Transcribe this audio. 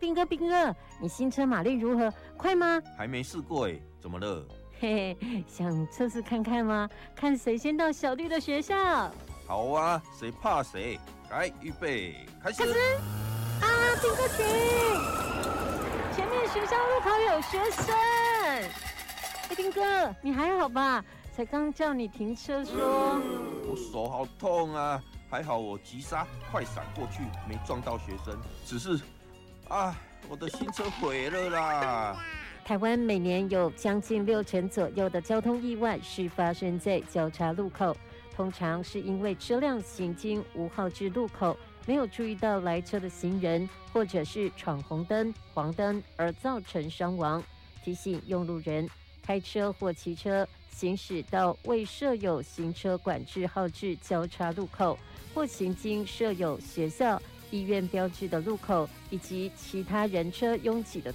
斌哥，你新车马力如何？快吗？ 还没试过哎，怎么了？ 嘿嘿，想测试看看吗？看谁先到小弟的学校。 好啊，谁怕谁？来，预备，开始！ 啊，斌哥停！前面学校路口有学生。斌哥，你还好吧？才刚叫你停车说。 我手好痛啊，还好我急刹快闪过去，没撞到学生。只是，我的新车毁了啦！ 台湾每年有将近60%左右的交通意外是发生在交叉路口，通常是因为车辆行经无号志路口，没有注意到来车的行人，或者是闯红灯、黄灯而造成伤亡。提醒用路人，开车或骑车行驶到未设有行车管制号志交叉路口，或行经设有学校、医院标志的路口，以及其他人车拥挤的